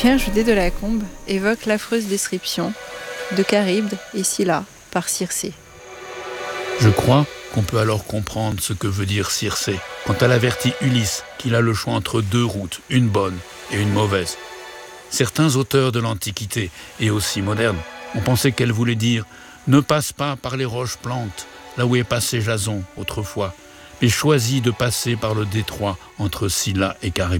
Pierre Joudet de Lacombe évoque l'affreuse description de Charybde et Scylla par Circé. Je crois qu'on peut alors comprendre ce que veut dire Circé quand elle avertit Ulysse qu'il a le choix entre deux routes, une bonne et une mauvaise. Certains auteurs de l'Antiquité, et aussi modernes, ont pensé qu'elle voulait dire « Ne passe pas par les roches plantes, là où est passé Jason autrefois, mais choisis de passer par le détroit entre Scylla et Charybde. »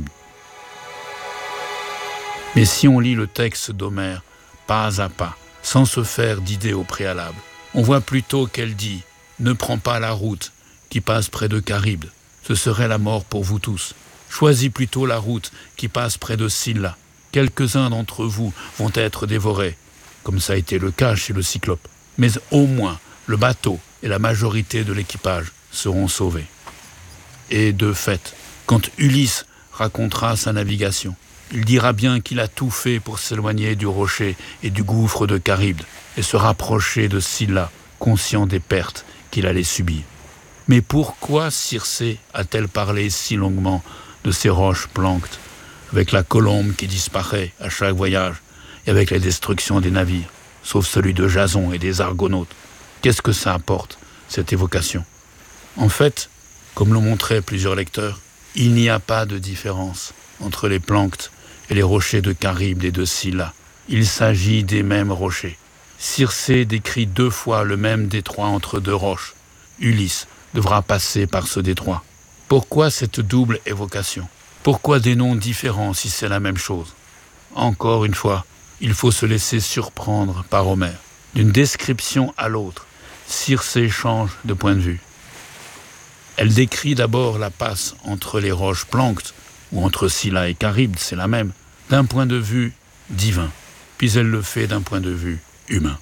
Mais si on lit le texte d'Homère, pas à pas, sans se faire d'idée au préalable, on voit plutôt qu'elle dit « Ne prends pas la route qui passe près de Charybde, ce serait la mort pour vous tous. Choisis plutôt la route qui passe près de Scylla. Quelques-uns d'entre vous vont être dévorés, comme ça a été le cas chez le Cyclope. Mais au moins, le bateau et la majorité de l'équipage seront sauvés. » Et de fait, quand Ulysse racontera sa navigation, il dira bien qu'il a tout fait pour s'éloigner du rocher et du gouffre de Charybde et se rapprocher de Scylla, conscient des pertes qu'il allait subir. Mais pourquoi Circé a-t-elle parlé si longuement de ces roches planctes, avec la colombe qui disparaît à chaque voyage et avec la destruction des navires, sauf celui de Jason et des Argonautes? Qu'est-ce que ça apporte, cette évocation? En fait, comme l'ont montré plusieurs lecteurs, il n'y a pas de différence entre les planctes et les rochers de Charybde et de Scylla. Il s'agit des mêmes rochers. Circé décrit 2 fois le même détroit entre 2 roches. Ulysse devra passer par ce détroit. Pourquoi cette double évocation? Pourquoi des noms différents si c'est la même chose? Encore une fois, il faut se laisser surprendre par Homère. D'une description à l'autre, Circé change de point de vue. Elle décrit d'abord la passe entre les roches planctes, ou entre Scylla et Charybde, c'est la même, d'un point de vue divin, puis elle le fait d'un point de vue humain.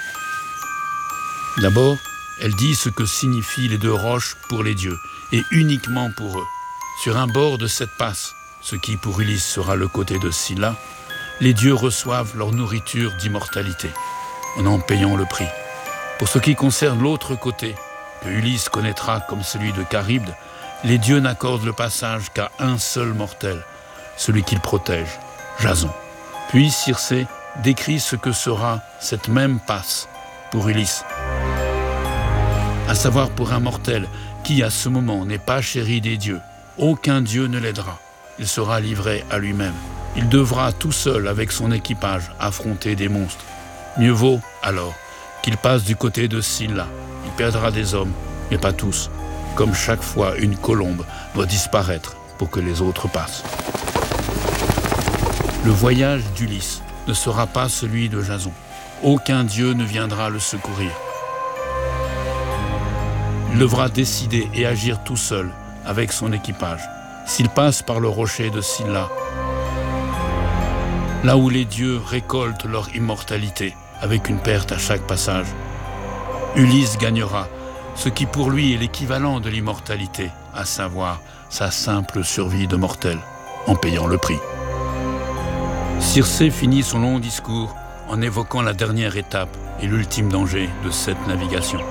D'abord, elle dit ce que signifient les 2 roches pour les dieux, et uniquement pour eux. Sur un bord de cette passe, ce qui pour Ulysse sera le côté de Scylla, les dieux reçoivent leur nourriture d'immortalité, en payant le prix. Pour ce qui concerne l'autre côté, que Ulysse connaîtra comme celui de Charybde, les dieux n'accordent le passage qu'à un seul mortel, celui qu'ils protègent, Jason. Puis Circé décrit ce que sera cette même passe pour Ulysse, à savoir pour un mortel qui à ce moment n'est pas chéri des dieux. Aucun dieu ne l'aidera, il sera livré à lui-même. Il devra tout seul avec son équipage affronter des monstres. Mieux vaut alors qu'il passe du côté de Scylla. Il perdra des hommes, mais pas tous. Comme chaque fois une colombe doit disparaître pour que les autres passent. Le voyage d'Ulysse ne sera pas celui de Jason. Aucun dieu ne viendra le secourir. Il devra décider et agir tout seul avec son équipage. S'il passe par le rocher de Scylla, là où les dieux récoltent leur immortalité avec une perte à chaque passage, Ulysse gagnera ce qui pour lui est l'équivalent de l'immortalité, à savoir sa simple survie de mortel, en payant le prix. Circé finit son long discours en évoquant la dernière étape et l'ultime danger de cette navigation.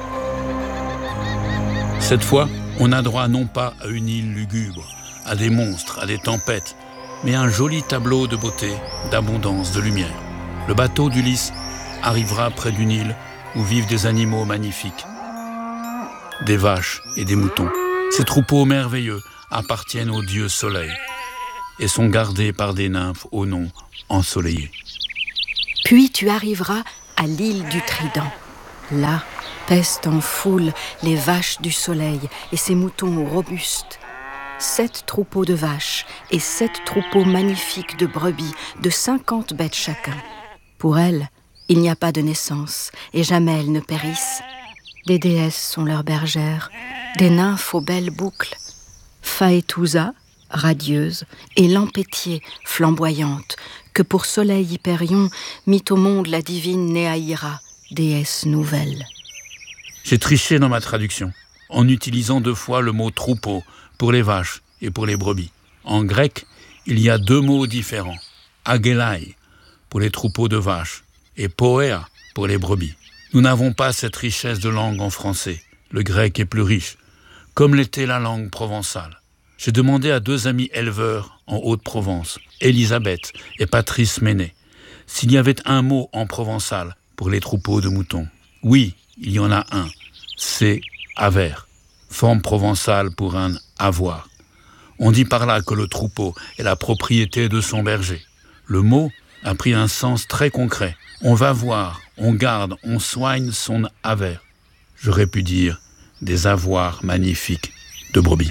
Cette fois, on a droit non pas à une île lugubre, à des monstres, à des tempêtes, mais à un joli tableau de beauté, d'abondance, de lumière. Le bateau d'Ulysse arrivera près d'une île où vivent des animaux magnifiques, des vaches et des moutons. Ces troupeaux merveilleux appartiennent au dieu soleil et sont gardés par des nymphes au nom ensoleillé. Puis tu arriveras à l'île du Trident. Là, paissent en foule les vaches du soleil et ses moutons robustes. 7 troupeaux de vaches et 7 troupeaux magnifiques de brebis, de 50 bêtes chacun. Pour elles, il n'y a pas de naissance et jamais elles ne périssent. Des déesses sont leurs bergères, des nymphes aux belles boucles. Phaétousa, radieuse, et Lampétié, flamboyante, que pour soleil Hyperion mit au monde la divine Néaïra, déesse nouvelle. J'ai triché dans ma traduction, en utilisant 2 fois le mot troupeau pour les vaches et pour les brebis. En grec, il y a 2 mots différents. Agélai pour les troupeaux de vaches et poéa pour les brebis. Nous n'avons pas cette richesse de langue en français. Le grec est plus riche, comme l'était la langue provençale. J'ai demandé à 2 amis éleveurs en Haute-Provence, Élisabeth et Patrice Ménet. S'il y avait un mot en provençal pour les troupeaux de moutons, oui, il y en a un, c'est « aver », forme provençale pour un « avoir ». On dit par là que le troupeau est la propriété de son berger. Le mot a pris un sens très concret. On va voir, on garde, on soigne son aver. J'aurais pu dire des avoirs magnifiques de brebis.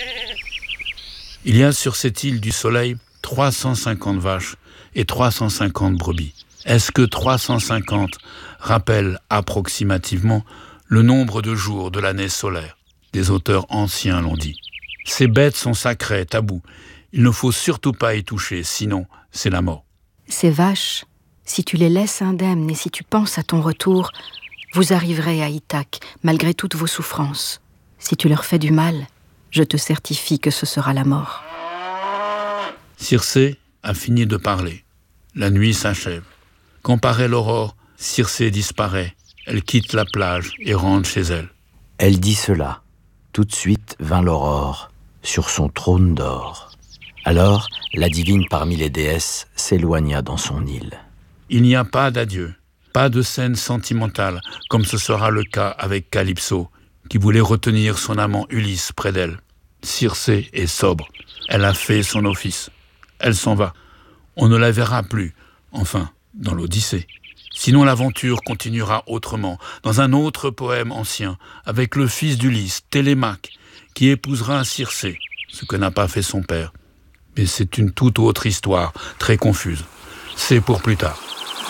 Il y a sur cette île du Soleil 350 vaches et 350 brebis. Est-ce que 350 rappelle approximativement le nombre de jours de l'année solaire? Des auteurs anciens l'ont dit. Ces bêtes sont sacrées, tabous. Il ne faut surtout pas y toucher, sinon c'est la mort. Ces vaches, si tu les laisses indemnes et si tu penses à ton retour, vous arriverez à Ithaque, malgré toutes vos souffrances. Si tu leur fais du mal, je te certifie que ce sera la mort. Circé a fini de parler. La nuit s'achève. Quand paraît l'aurore, Circé disparaît. Elle quitte la plage et rentre chez elle. Elle dit cela. Tout de suite vint l'aurore, sur son trône d'or. Alors, la divine parmi les déesses s'éloigna dans son île. Il n'y a pas d'adieu, pas de scène sentimentale, comme ce sera le cas avec Calypso, qui voulait retenir son amant Ulysse près d'elle. Circé est sobre. Elle a fait son office. Elle s'en va. On ne la verra plus, enfin, dans l'Odyssée. Sinon l'aventure continuera autrement, dans un autre poème ancien, avec le fils d'Ulysse, Télémaque, qui épousera Circé, ce que n'a pas fait son père. Mais c'est une toute autre histoire, très confuse. C'est pour plus tard.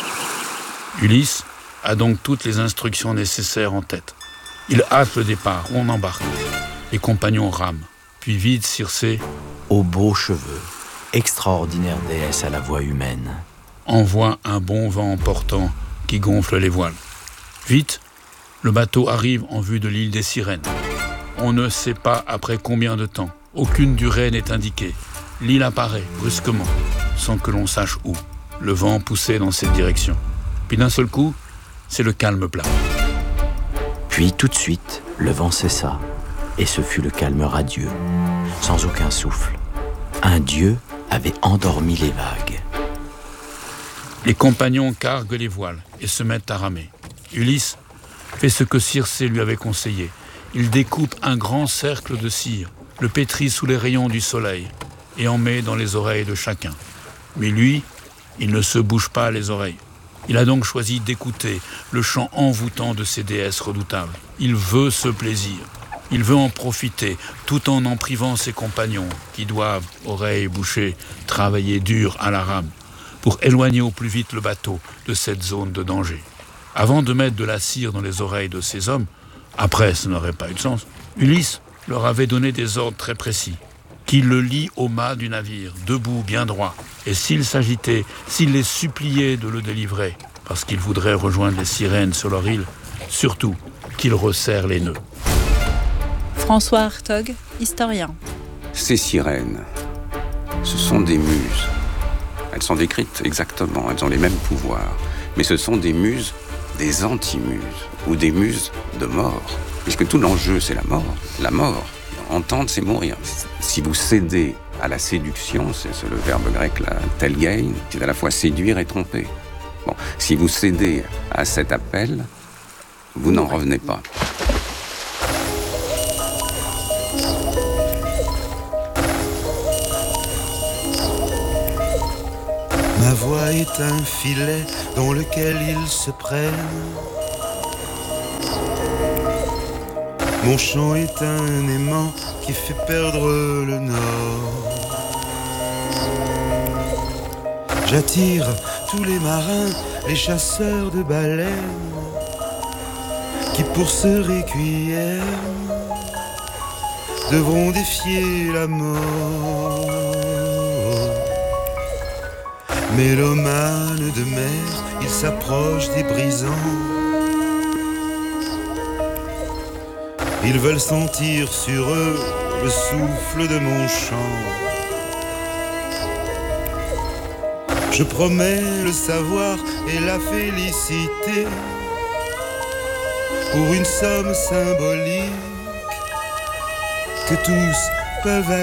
Ulysse a donc toutes les instructions nécessaires en tête. Il hâte le départ, on embarque. Les compagnons rament, puis vide Circé, aux beaux cheveux, extraordinaire déesse à la voix humaine, envoie un bon vent portant qui gonfle les voiles. Vite, le bateau arrive en vue de l'île des Sirènes. On ne sait pas après combien de temps. Aucune durée n'est indiquée. L'île apparaît brusquement, sans que l'on sache où. Le vent poussait dans cette direction. Puis d'un seul coup, c'est le calme plat. Puis tout de suite, le vent cessa, et ce fut le calme radieux, sans aucun souffle. Un dieu avait endormi les vagues. Les compagnons carguent les voiles et se mettent à ramer. Ulysse fait ce que Circé lui avait conseillé. Il découpe un grand cercle de cire, le pétrit sous les rayons du soleil et en met dans les oreilles de chacun. Mais lui, il ne se bouge pas les oreilles. Il a donc choisi d'écouter le chant envoûtant de ces déesses redoutables. Il veut ce plaisir. Il veut en profiter, tout en privant ses compagnons, qui doivent, oreilles bouchées, travailler dur à la rame, pour éloigner au plus vite le bateau de cette zone de danger. Avant de mettre de la cire dans les oreilles de ces hommes, après ça n'aurait pas eu de sens, Ulysse leur avait donné des ordres très précis, qu'ils le lient au mât du navire, debout, bien droit, et s'il s'agitait, s'il les suppliait de le délivrer, parce qu'ils voudraient rejoindre les sirènes sur leur île, surtout qu'ils resserrent les nœuds. François Hartog, historien. Ces sirènes, ce sont des muses. Elles sont décrites exactement, elles ont les mêmes pouvoirs. Mais ce sont des muses, des anti-muses, ou des muses de mort. Puisque tout l'enjeu, c'est la mort. La mort, entendre, c'est mourir. Si vous cédez à la séduction, c'est le verbe grec, la telgein, c'est à la fois séduire et tromper. Bon, si vous cédez à cet appel, vous n'en revenez pas. Ma voix est un filet dans lequel ils se prennent. Mon chant est un aimant qui fait perdre le nord. J'attire tous les marins, les chasseurs de baleines, qui pour ce requiem devront défier la mort. Mélomane de mer, il s'approche des brisants. Ils veulent sentir sur eux le souffle de mon chant. Je promets le savoir et la félicité pour une somme symbolique que tous peuvent